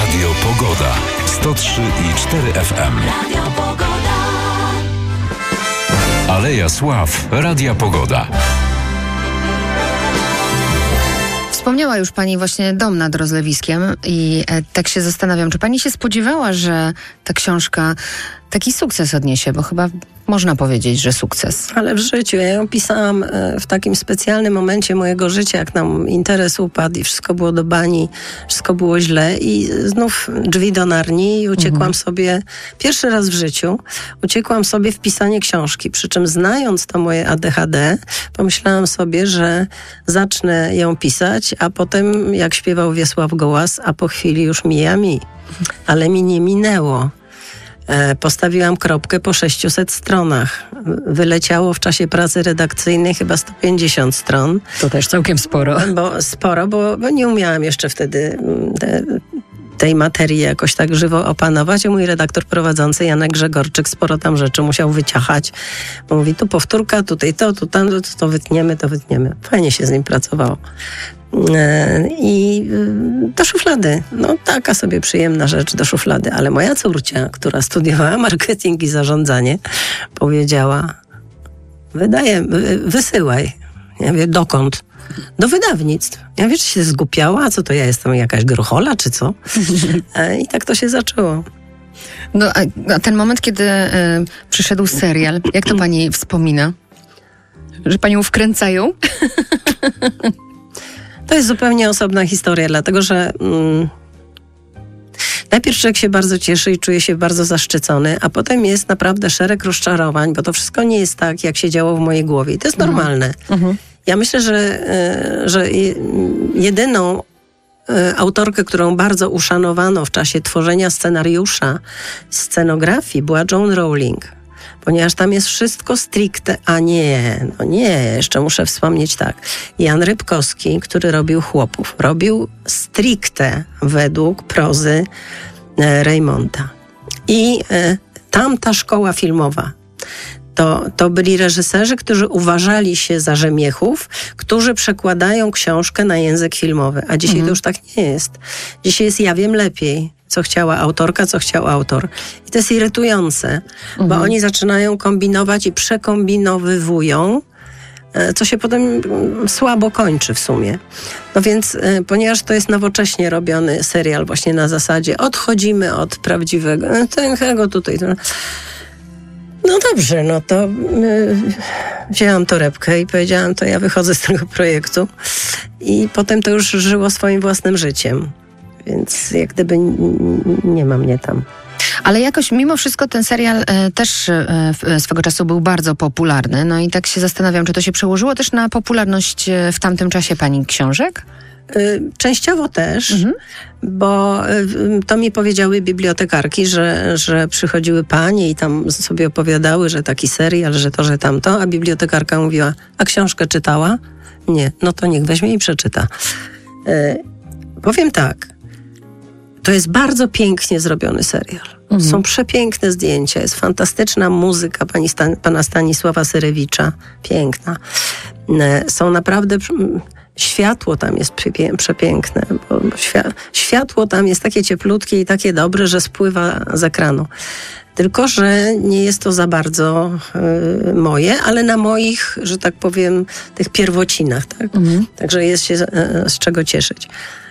Radio Pogoda. 103,4 FM. Radio Pogoda. Aleja Sław. Radia Pogoda. Wspomniała już Pani właśnie dom nad Rozlewiskiem i tak się zastanawiam, czy Pani się spodziewała, że ta książka taki sukces odniesie, bo chyba można powiedzieć, że sukces. Ale w życiu. Ja ją pisałam w takim specjalnym momencie mojego życia, jak nam interes upadł i wszystko było do bani, wszystko było źle i znów drzwi do Narni i uciekłam sobie, pierwszy raz w życiu, uciekłam sobie w pisanie książki. Przy czym znając to moje ADHD, pomyślałam sobie, że zacznę ją pisać, a potem jak śpiewał Wiesław Gołas, a po chwili już mija mi. Ale mi nie minęło. Postawiłam kropkę po 600 stronach. Wyleciało w czasie pracy redakcyjnej chyba 150 stron. To też całkiem sporo. Bo nie umiałam jeszcze wtedy tej materii jakoś tak żywo opanować. A mój redaktor prowadzący Janek Grzegorczyk sporo tam rzeczy musiał wyciachać. Bo mówi, tu powtórka, tutaj to, tu tam, to wytniemy. Fajnie się z nim pracowało. I do szuflady. No taka sobie przyjemna rzecz do szuflady. Ale moja córcia, która studiowała marketing i zarządzanie, powiedziała, wysyłaj. Ja mówię, dokąd? Do wydawnictw. Ja wiesz, czy się zgłupiała? A co to ja jestem jakaś gruchola, czy co? I tak to się zaczęło. No a ten moment, kiedy przyszedł serial, jak to Pani wspomina? Że Panią wkręcają? To jest zupełnie osobna historia, dlatego że najpierw człowiek się bardzo cieszy i czuje się bardzo zaszczycony, a potem jest naprawdę szereg rozczarowań, bo to wszystko nie jest tak, jak się działo w mojej głowie. I to jest normalne. Ja myślę, że jedyną autorkę, którą bardzo uszanowano w czasie tworzenia scenariusza, scenografii, była Joan Rowling. Ponieważ tam jest wszystko stricte, jeszcze muszę wspomnieć tak. Jan Rybkowski, który robił Chłopów, robił stricte według prozy Raymonta. I tamta szkoła filmowa, to byli reżyserzy, którzy uważali się za rzemiechów, którzy przekładają książkę na język filmowy. A dzisiaj to już tak nie jest. Dzisiaj jest ja wiem lepiej, co chciała autorka, co chciał autor. I to jest irytujące, bo oni zaczynają kombinować i przekombinowywują, co się potem słabo kończy w sumie. No więc, ponieważ to jest nowocześnie robiony serial właśnie na zasadzie odchodzimy od prawdziwego, tego tutaj. No dobrze, no to wzięłam torebkę i powiedziałam, to ja wychodzę z tego projektu. I potem to już żyło swoim własnym życiem. Więc jak gdyby nie ma mnie tam. Ale jakoś mimo wszystko ten serial też swego czasu był bardzo popularny. No i tak się zastanawiam, czy to się przełożyło też na popularność w tamtym czasie Pani książek? Częściowo też, bo to mi powiedziały bibliotekarki, że przychodziły panie i tam sobie opowiadały, że taki serial, że to, że tamto, a bibliotekarka mówiła, a książkę czytała? Nie, no to niech weźmie i przeczyta. Powiem tak, to jest bardzo pięknie zrobiony serial. Są przepiękne zdjęcia, jest fantastyczna muzyka pana Stanisława Syrewicza, piękna. Są naprawdę... Światło tam jest przepiękne, bo światło tam jest takie cieplutkie i takie dobre, że spływa z ekranu. Tylko że nie jest to za bardzo moje, ale na moich, że tak powiem, tych pierwocinach. Tak? Także jest się z czego cieszyć.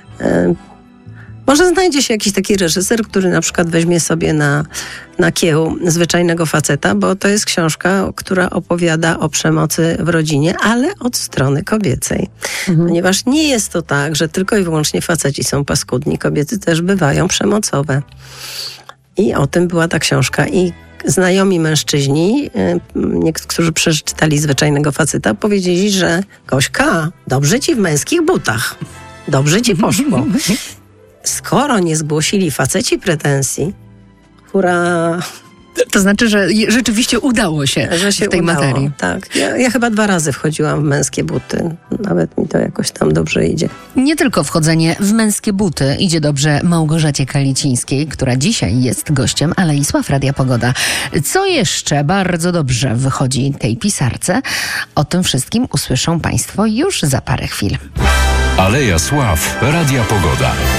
Może znajdzie się jakiś taki reżyser, który na przykład weźmie sobie na kieł Zwyczajnego faceta, bo to jest książka, która opowiada o przemocy w rodzinie, ale od strony kobiecej. Ponieważ nie jest to tak, że tylko i wyłącznie faceci są paskudni, kobiety też bywają przemocowe. I o tym była ta książka. I znajomi mężczyźni, niektórzy przeczytali Zwyczajnego faceta, powiedzieli, że Gośka, dobrze ci w męskich butach. Dobrze ci poszło. Skoro nie zgłosili faceci pretensji, hurra. To znaczy, że rzeczywiście udało się w tej materii. Tak. Ja chyba 2 razy wchodziłam w męskie buty. Nawet mi to jakoś tam dobrze idzie. Nie tylko wchodzenie w męskie buty idzie dobrze Małgorzacie Kalicińskiej, która dzisiaj jest gościem Alei Sław Radia Pogoda. Co jeszcze bardzo dobrze wychodzi tej pisarce? O tym wszystkim usłyszą Państwo już za parę chwil. Aleja Sław Radia Pogoda.